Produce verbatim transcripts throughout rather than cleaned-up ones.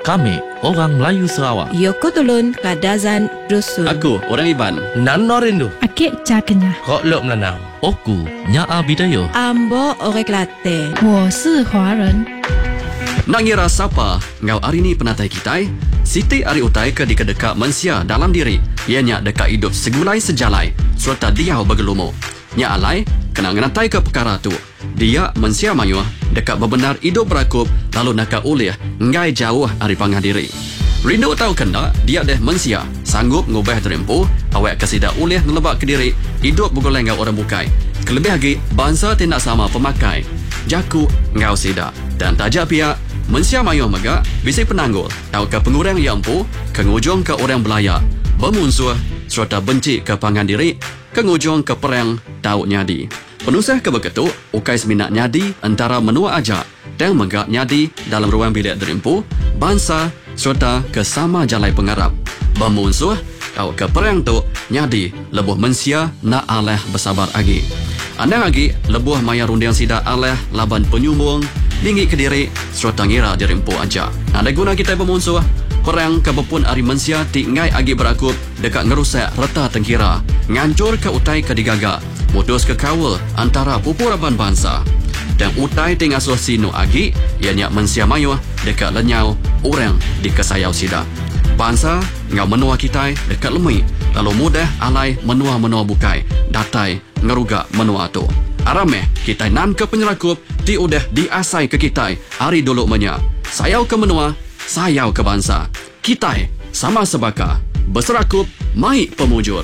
Kami orang Melayu Sarawak. Yoko Tulun Kadazan Dusun. Aku orang Iban. Nano Rindu. Akik Cakenya. Kok Lok Melanau. Oku Nyaa Bidayo. Ambo Orang Kelantan. 我是华人。 Nak ngira siapa ngau hari ni penatai kita? Siti ari utai ke dikedekat mensia dalam diri. Ianya dekat hidup segulai sejalai serta dia bergelumu. Nya alai kena ngenatai ke perkara tu. Dia mensia mayuh dekat bebenar hidup berakup lalu nak ulih ngai jauh ari pangah diri. Rindu tahu kena dia deh mensia sanggup ngubah terempu awak kesida ulih nelebak ke diri hidup bergoleng ngau orang bukai. Kelebih lagi bangsa tidak sama pemakai. Jaku ngau sida dan tajak pihak mensia mayuh mega bisi penanggul tahu ke pengurang yang empu kengujung ke orang belayak bermunsuh serta benci ke pangan diri kengujung ke perang tahu nyadi penusah ke begitu ukai seminat nyadi antara menua aja dan mega nyadi dalam ruang bilik derimpu bangsa serta ke sama jalai pengarap bermunsuh tahu ke perang tu nyadi lebuh mensia nak aleh bersabar lagi anda lagi lebuh maya rundiang sida aleh laban penyumbung tinggi ke diri serta ngira dirimpu aja. Ada guna kita bermunsuh perang kebepun ari mensia tingai agi berakup dekat ngerusak reta tengkira ngancur ke utai ke digaga mutus ke kawal antara pupuraban bangsa dan utai tingasuh sino agi ianya mensia mayuh dekat lenyau orang di kesayau sida bangsa ngau menua kita dekat lemui lalu mudah alai menua-menua bukai datai ngeruga menua tu arameh kita nan ke penyerakup ti udah diasai ke kita hari dulu menya sayau ke menua sayau ke bangsa kita sama sebaka berserakup mai pemujur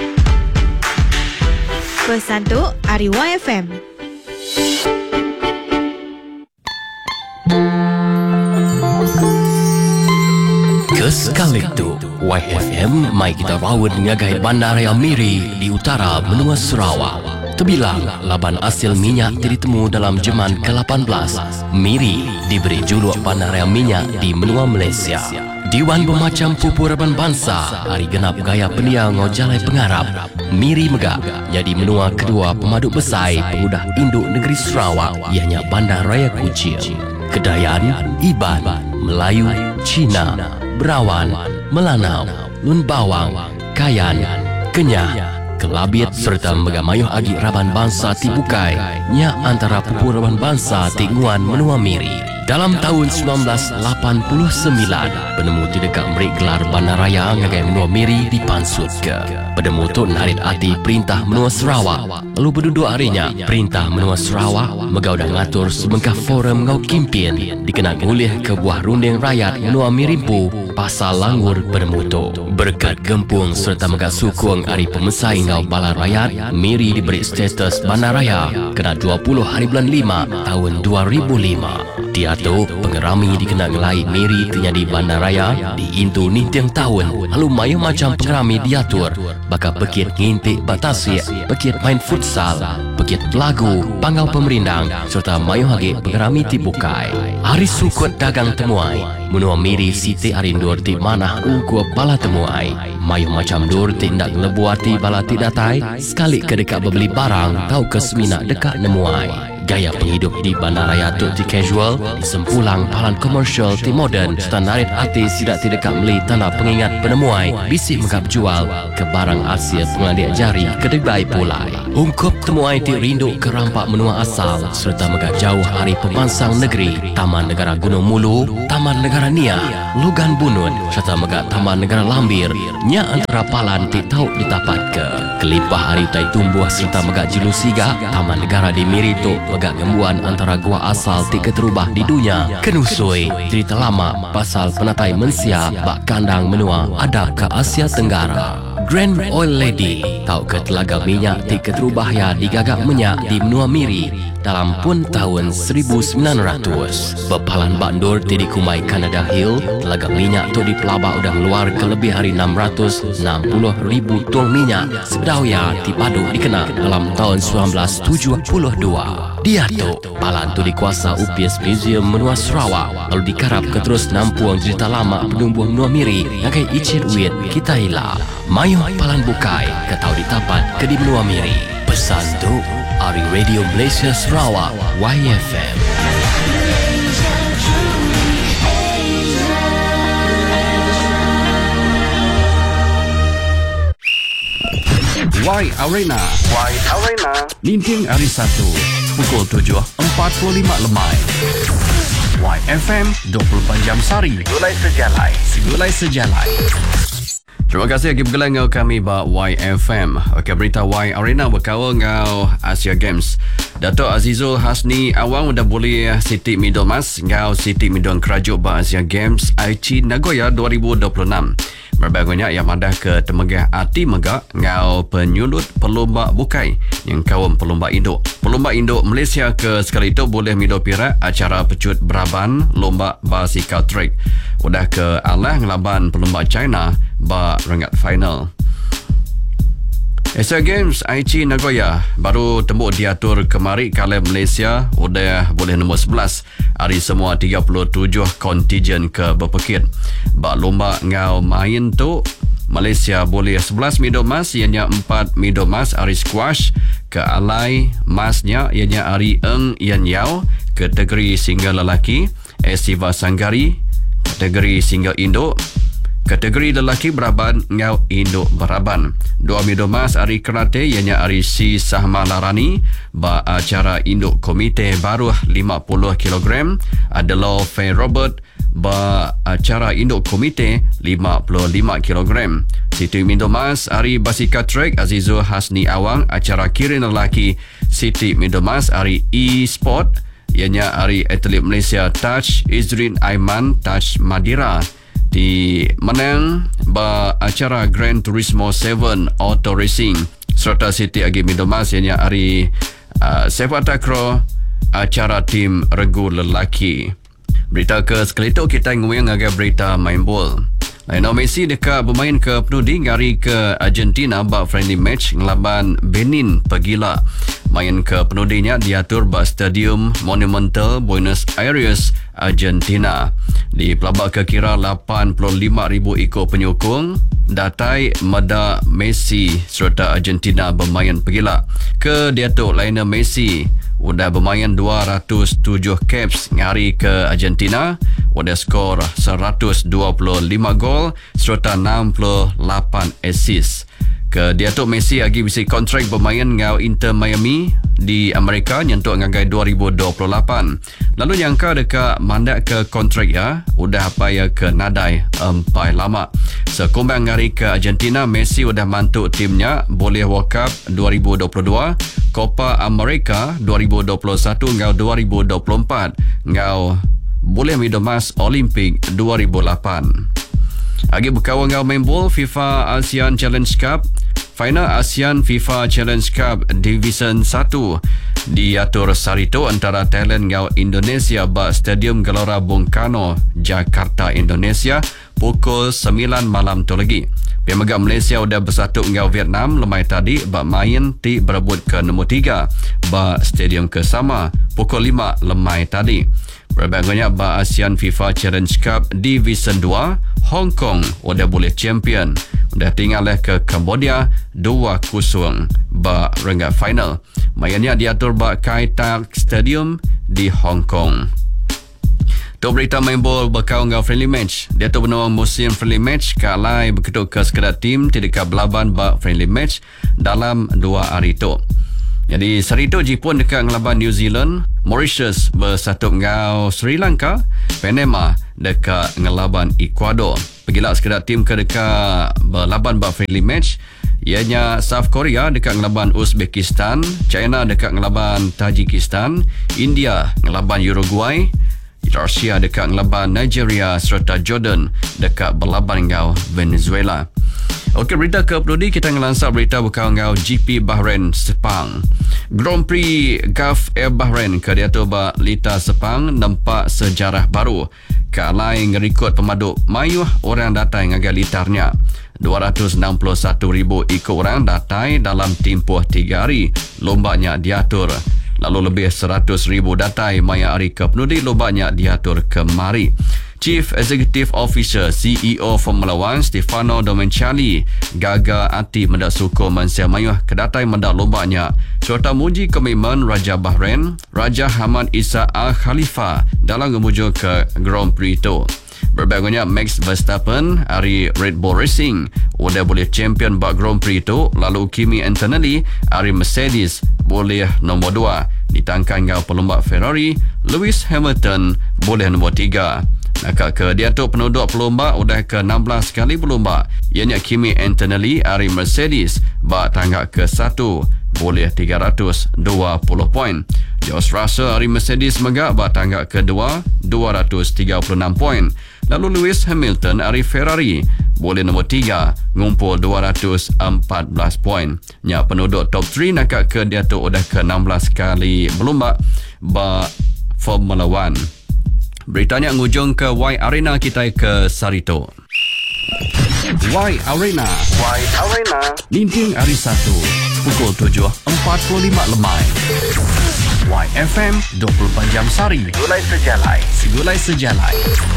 Pesan tu Ari Y F M. Kesekali tu Y F M mai kita rawat ngagai Bandaraya Miri di utara benua Sarawak. Terbilang laban hasil minyak ditemu dalam zaman ke lapan belas. Miri diberi juluk Bandaraya Minyak di benua Malaysia. Diwan bermacam pupuraban bangsa hari genap gaya pendiang ngojalai pengarap. Miri megak jadi menua kedua pemaduk besar pengudah induk negeri Sarawak ianya Bandaraya Kuching. Kedayan, Iban, Melayu, Cina, Berawan, Melanau, Lun Bawang, Kayan, Kenyah, Kelabit serta megamayuh agi raban bangsa Tibukai nya antara pupuraban bangsa Tinguan menua Miri. Dalam tahun sembilan belas lapan puluh sembilan, penemu tidak memberi gelar Bandaraya ngagai menua Miri dipansut ke. Penemu tu narit hati perintah menua Sarawak. Lalu berduduk harinya, perintah menua Sarawak megau dah ngatur sebengkah forum ngau kimpin dikenal ngulih ke buah runding rakyat menua Mirimpu pasal langur penemu tu. Berkat gempung serta megak sukung hari pemesai ngau bala rakyat, Miri diberi status Bandaraya kena dua puluh hari bulan lima tahun dua ribu lima. Dia tu pengerami dikenal ngelai Miri terjadi Bandaraya di Intu nintiang tahun. Lalu mayu macam pengerami diatur bakal pekit ngintik batasik, pekit main futsal, pekit pelagu, panggal pemerindang serta mayu hagi pengerami tibukai. Hari sukut dagang temuai menua Miri siti arindur ti manah ungku bala temuai. Mayu macam dur tindak lebuati bala tidatai sekali ke dekat beli barang tau ke semina dekat nemuai. Gaya penghidup di Bandaraya tu ti casual, di sempulang palan komersial ti modern, serta narit hati sidak ti dekat beli tanda pengingat penemuai, bisik megap jual ke barang Asia pengadik jari kedebai pulai. Ungkup temuai ti rindu ke rampak menua asal, serta megap jauh hari pemansang negeri, Taman Negara Gunung Mulu, Taman Negara Nia, Lugan Bunun, serta megap Taman Negara Lambir, nya antara palan ti tau ditapat ke. Kelipah hari tai tumbuh serta megap Jilusiga, Taman Negara di Miri tu megak gembuan antara gua asal tiga terubah di dunia. Kenusui cerita lama pasal penatai mensia bak kandang menua ada ke Asia Tenggara. Grand Oil Lady tau ke telaga minyak tiga terubah ya digagak minyak di menua Miri dalam pun tahun seribu sembilan ratus. Bepalan bandur di Kumai Canada Hill, telaga minyak tu di pelabak udah luar ke lebih hari enam ratus enam puluh ribu tuang minyak sedawya di padu dikenal dalam tahun sembilan belas tujuh puluh dua. Dia tu palan tu dikuasa U P S Museum menua Sarawak lalu dikarap ke terus nampuang cerita lama penumbuh menua Miri ngagai icit wit kita hilang. Mayuh palan bukai ketau ditapat ke di menua Miri. Pesan tu Ari Radio Malaysia Sarawak Y F M. Y Arena. Y Arena. Ninting hari Sabtu pukul tujuh empat puluh lima lemai. Y F M dua puluh empat jam sehari. Segulai sejalai. Segulai sejalai. Terima kasih lagi bergelang ngau kami ba Y F M. Okey, berita Y Arena berkawal ngau Asia Games. Dato' Azizul Hasni awang udah boleh Siti Middle Mas ngau Siti Middle Kerajuk ba Asia Games Aichi Nagoya dua ribu dua puluh enam. Berbagainya yang madah ke temegah ati megak ngau penyulut pelomba bukai yang kaum pelomba induk. Pelomba induk Malaysia ke sekali itu boleh mido pirak acara pecut beraban lomba basikal track. Udah ke alah ngelaban pelomba China ba rengat final. Asia Games Aichi Nagoya baru tembuk diatur kemari kala Malaysia udah boleh nombor sebelas. Hari semua tiga puluh tujuh kontijen ke berpekit. Ba lomba ngau main tu Malaysia boleh sebelas medal emas ianya empat medal emas hari squash ke alai masnya ianya hari Eng Yan Yao kategori single lelaki, Esiva Sanggari kategori single induk. Kategori lelaki beraban ngau induk beraban. Dua medal emas hari karate ianya hari Si Sahma Larani ba acara induk komite baru lima puluh kilogram. Adalah Faye Robert ba acara induk komite lima puluh lima kilogram. Siti medal emas hari basikal track Azizul Hasni Awang acara kirin lelaki. Siti medal emas hari e-sport ianya hari atlet Malaysia Taj Izrin Aiman Taj Madira di menang ba acara Gran Turismo tujuh Auto Racing serta Siti Agi medal emas ianya hari uh, sepak takraw acara tim regu lelaki. Berita ke sekali itu kita ngomong agak berita main bol. Lionel Messi dekat bermain ke penudi ngari ke Argentina ba friendly match ngelaban Benin pegila. Main ke penudinya diatur ba Stadium Monumental Buenos Aires, Argentina. Di pelabak ke kira lapan puluh lima ribu ekor penyokong datai meda Messi serta Argentina bermain pegila. Ke diatur Lionel Messi udah bermain dua ratus tujuh caps ngari ke Argentina, udah skor seratus dua puluh lima gol serta enam puluh lapan assist. Ke Dato' Messi lagi bisi kontrak bermain ngau Inter Miami di Amerika nyentuh ngagai dua ribu dua puluh lapan. Lalu nyangka dekat mandat ke kontrak ya, udah apa ya ke nadai empai lama. Sekumbang ngari ke Argentina, Messi udah mantuk timnya boleh World Cup dua ribu dua puluh dua, Copa America dua ribu dua puluh satu ngau dua ribu dua puluh empat, ngau boleh medal emas Olimpik dua ribu lapan. Lagi berkawan ngau main bol FIFA ASEAN Challenge Cup. Final ASEAN FIFA Challenge Cup Division satu diatur sarito antara Thailand ngau Indonesia ba Stadium Gelora Bung Karno, Jakarta, Indonesia pukul sembilan malam tu lagi. Pihak megak Malaysia udah bersatu ngau Vietnam lemai tadi ba main ti berebut ke nombor tiga ba stadium ke sama pukul lima lemai tadi. Berbagainya ba ASEAN FIFA Challenge Cup Division dua, Hong Kong udah boleh champion. Udah tinggal ke Cambodia dua kosong ba rengat final. Mainnya diatur ba Kai Tak Stadium di Hong Kong. Tu berita main bol berkau ngau friendly match. Dia tu benua musim friendly match kalai berkeduk ke sekedar tim tidak belaban ba friendly match dalam dua hari tu. Jadi serito Jepun dekat ngelaban New Zealand, Mauritius bersatu ngau Sri Lanka, Panama dekat ngelaban Ecuador. Pergilah sekedar tim ke dekat berlaban ba friendly match. Ianya South Korea dekat ngelaban Uzbekistan, China dekat ngelaban Tajikistan, India ngelaban Uruguay, Russia dekat ngelaban Nigeria serta Jordan dekat berlaban ngau Venezuela. Okey, berita ke Peludi kita ngelansar berita bukan ngau G P Bahrain Sepang. Grand Prix Gulf Air Bahrain ke diatur ba Lita Sepang nampak sejarah baru. Kalai ngerikut pemaduk mayuh orang datai ngagai litarnya. dua ratus enam puluh satu ribu ikut orang datai dalam tempoh tiga hari. Lombanya diatur. Lalu lebih seratus ribu datai maya hari ke penudi lombanya diatur kemari. Chief Executive Officer C E O Formula One Stefano Domenicali gaga hati mendak suku mansia mayuh kedatai mendak lombanya serta muji komitmen Raja Bahrain Raja Hamad Isa Al Khalifa dalam menuju ke Grand Prix itu. Berbagainya Max Verstappen hari Red Bull Racing udah boleh champion bak Grand Prix tu, lalu Kimi Antonelli hari Mercedes boleh nombor dua. Ditangkan dengan pelumba Ferrari, Lewis Hamilton boleh nombor tiga. Nakak ke dia tu penduduk pelumba udah ke enam belas kali berlumba. Ianya Kimi Antonelli hari Mercedes bak tangga ke satu boleh tiga ratus dua puluh poin. George Russell hari Mercedes megak bak tangga kedua dua ratus tiga puluh enam poin. Lalu Lewis Hamilton hari Ferrari boleh nombor tiga ngumpul dua ratus empat belas poin. Nya penduduk top tiga nakak ke dia tu udah ke enam belas kali berlumba bak Formula One. Beritanya ngujung ke Y Arena kita ke Sarito. Y Arena. Y Arena. Linting hari Sabtu pukul tujuh empat puluh lima lemai. Y F M dua puluh empat jam sari. Segulai sejalai. Segulai sejalai.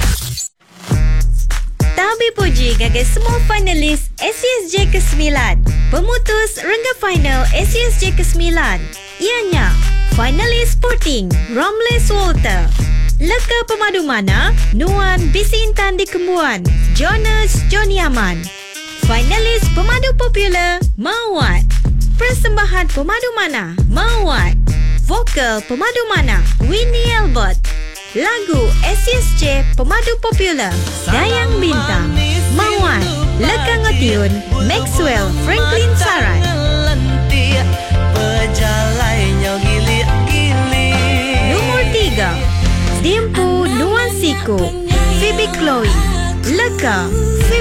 Tabi puji gagal semua finalis S C S J ke sembilan. Pemutus rengga final S C S J ke sembilan. Ianya finalis Sporting Ramles Walter, Leka Pemadu Mana Nuan Bisi Intan di Kembuan Jonas Joni Aman. Finalis Pemadu Popular Mawat, Persembahan Pemadu Mana Mawat, Vokal Pemadu Mana Winnie Albert, Lagu S C S J Pemadu Popular Dayang Bintang Mawat, Leka Ngotiun Maxwell Franklin Sarat. Nomor tiga Dimpu Nuan Siku Phoebe Chloe, Leka Phoebe